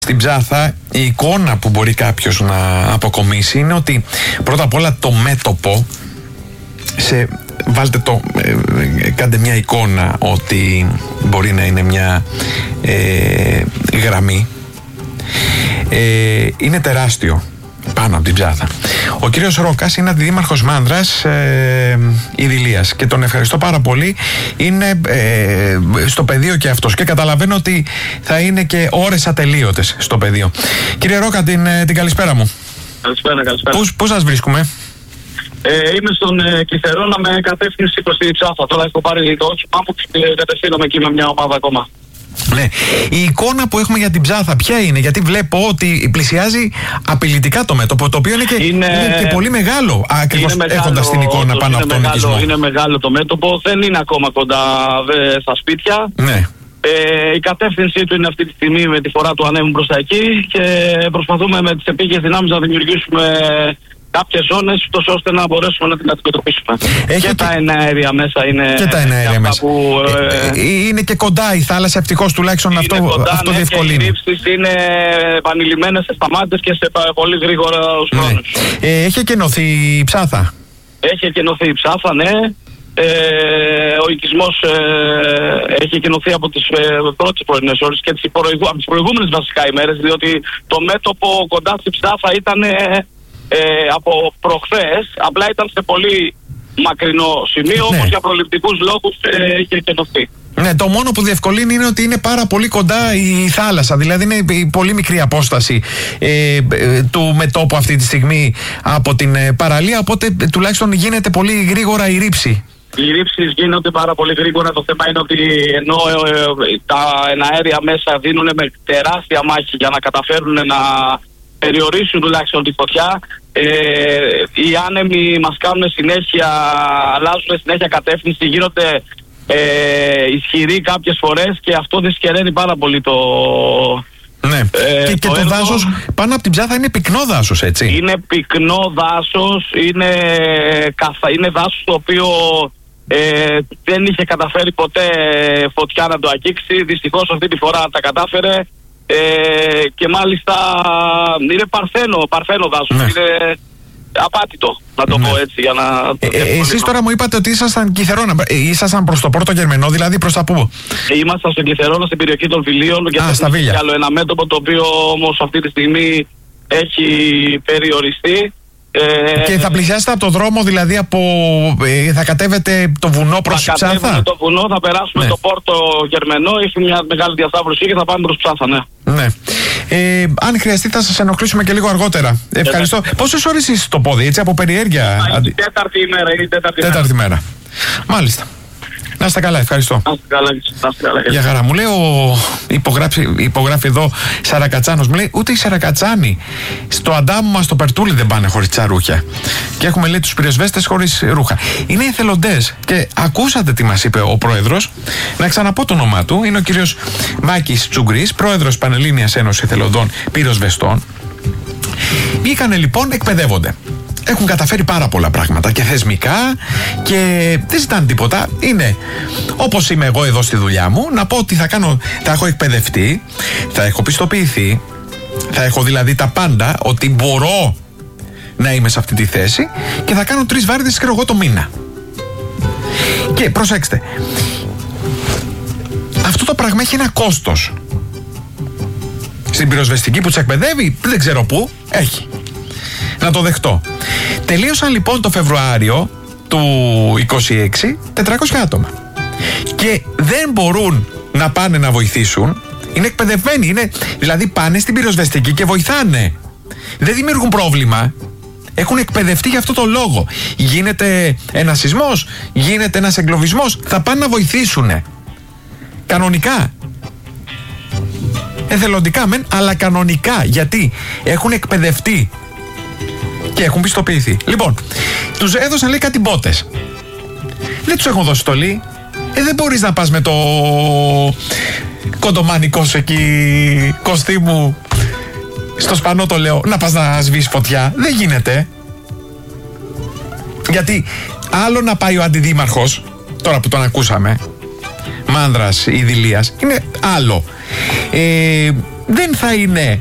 Στην Ψάθα η εικόνα που μπορεί κάποιος να αποκομίσει είναι ότι πρώτα απ' όλα το μέτωπο, κάντε μια εικόνα ότι μπορεί να είναι μια γραμμή, είναι τεράστιο πάνω από την Ψάθα. Ο κύριος Ρόκας είναι αντιδήμαρχος Μάνδρας Ιδηλίας και τον ευχαριστώ πάρα πολύ. Είναι στο πεδίο και αυτός και καταλαβαίνω ότι θα είναι και ώρες ατελείωτες στο πεδίο. Κύριε Ρόκα, την καλησπέρα μου. Καλησπέρα. Πού σας βρίσκουμε? Είμαι στον Κυθερόνα με κατεύθυνση προς τη Ψάθα. Τώρα έχω πάρει το όχημά μου και κατευθύνομαι εκεί με μια ομάδα ακόμα. Ναι. Η εικόνα που έχουμε για την Ψάθα ποια είναι? Γιατί βλέπω ότι πλησιάζει απειλητικά το μέτωπο, το οποίο είναι και πολύ μεγάλο, ακριβώς έχοντας την εικόνα πάνω από τον οικισμό. Είναι μεγάλο το μέτωπο, δεν είναι ακόμα κοντά στα σπίτια. Ναι. Η κατεύθυνσή του είναι αυτή τη στιγμή, με τη φορά του ανέβουν προς τα εκεί και προσπαθούμε με τις επίκαιες δυνάμεις να δημιουργήσουμε κάποιες ζώνες ώστε να μπορέσουμε να την αντιμετωπίσουμε. Και τα εναέρια μέσα είναι. Και τα εναέρια μέσα. Είναι και κοντά η θάλασσα, ευτυχώς τουλάχιστον αυτό διευκολύνει. Και οι ρήψεις είναι επανειλημμένες σε σταμάτες και σε πολύ γρήγορα χρόνους. Έχει εκενωθεί η Ψάθα? Έχει εκενωθεί η Ψάθα, ναι. Ο οικισμός έχει εκενωθεί από τις πρώτες πρωινές ώρες και από τις προηγούμενες βασικά ημέρες, διότι το μέτωπο κοντά στη Ψάθα ήταν από προχθές, απλά ήταν σε πολύ μακρινό σημείο, όμως για προληπτικούς λόγους είχε εκενωθεί. Ναι, το μόνο που διευκολύνει είναι ότι είναι πάρα πολύ κοντά η θάλασσα, δηλαδή είναι η πολύ μικρή απόσταση του μετώπου αυτή τη στιγμή από την παραλία, οπότε τουλάχιστον γίνεται πολύ γρήγορα η ρήψη. Οι ρήψεις γίνονται πάρα πολύ γρήγορα. Το θέμα είναι ότι ενώ τα εναέρια μέσα δίνουν με τεράστια μάχη για να καταφέρουν να περιορίσουν τουλάχιστον τη φωτιά, οι άνεμοι μας κάνουν συνέχεια, αλλάζουν συνέχεια κατεύθυνση, γίνονται ισχυροί κάποιες φορές και αυτό δυσκεραίνει πάρα πολύ το... Ναι. Και το δάσος πάνω από την Ψάθα είναι πυκνό δάσος, έτσι? Είναι πυκνό δάσος, είναι δάσος το οποίο δεν είχε καταφέρει ποτέ φωτιά να το αγγίξει. Δυστυχώς αυτή τη φορά τα κατάφερε. Και μάλιστα είναι παρθένο δάσος, ναι. Είναι απάτητο, να το πω έτσι, για να... Εσείς τώρα μου είπατε ότι ήσασταν Κυθερόνα, ήσασταν προς το Πόρτο Γερμενό, δηλαδή προς τα πού? Ήμασταν στον Κυθερόνα, στην περιοχή των Βιλίων, και στα Βίλια. Άλλο ένα μέτωπο το οποίο όμως αυτή τη στιγμή έχει περιοριστεί. Και θα πλησιάσετε από το δρόμο, δηλαδή θα κατέβετε το βουνό προς Ψάθα? Θα κατέβουμε το βουνό, θα περάσουμε το Πόρτο Γερμενό, έχει μια μεγάλη διασταύρωση και θα πάμε προς Ψάθα, ναι. Ναι. Αν χρειαστεί θα σας ενοχλήσουμε και λίγο αργότερα. Ευχαριστώ. Πόσες ώρες είσαι στο πόδι, έτσι, από περιέργεια? Είναι η τέταρτη μέρα. Μάλιστα. Να είστε καλά, ευχαριστώ. Να είστε καλά. Για χαρά. Μου λέει υπογράφει εδώ Σαρακατσάνος, μου λέει ούτε οι Σαρακατσάνοι στο Αντάμου μας το Περτούλι δεν πάνε χωρίς τσαρούχια. Και έχουμε, λέει, τους πυροσβέστες χωρίς ρούχα. Είναι εθελοντές και ακούσατε τι μας είπε ο πρόεδρος. Να ξαναπώ το όνομά του. Είναι ο κύριος Μάκης Τσουγκρής, πρόεδρος Πανελλήνιας Ένωσης Εθελοντών Πυροσβεστών. Βγήκανε λοιπόν, εκπαιδεύονται. Έχουν καταφέρει πάρα πολλά πράγματα και θεσμικά και δεν ζητάνε τίποτα. Είναι όπως είμαι εγώ εδώ στη δουλειά μου, να πω ότι θα έχω εκπαιδευτεί, θα έχω πιστοποιηθεί, θα έχω δηλαδή τα πάντα, ότι μπορώ να είμαι σε αυτή τη θέση και θα κάνω 3 βάρδες και εγώ το μήνα. Και προσέξτε, αυτό το πράγμα έχει ένα κόστος. Στην πυροσβεστική που τους εκπαιδεύει, δεν ξέρω πού, έχει. Να το δεχτώ. Τελείωσαν λοιπόν το Φεβρουάριο του 26 400 άτομα. Και δεν μπορούν να πάνε να βοηθήσουν. Είναι εκπαιδευμένοι, δηλαδή πάνε στην πυροσβεστική και βοηθάνε. Δεν δημιουργούν πρόβλημα. Έχουν εκπαιδευτεί για αυτό το λόγο. Γίνεται ένας σεισμός, γίνεται ένας εγκλωβισμός, θα πάνε να βοηθήσουν. Κανονικά. Εθελοντικά μεν, αλλά κανονικά. Γιατί έχουν εκπαιδευτεί και έχουν πιστοποιηθεί. Λοιπόν, τους έδωσαν, λέει, κάτι μπότες. Δεν τους έχουν δώσει στολή. Δεν μπορείς να πας με το κοντομάνικό σου εκεί κοστίμου στο σπανό, το λέω, να πας να σβήσεις φωτιά. Δεν γίνεται. Γιατί άλλο να πάει ο αντιδήμαρχος, τώρα που τον ακούσαμε, Μάνδρας Ιδηλίας, είναι άλλο δεν θα είναι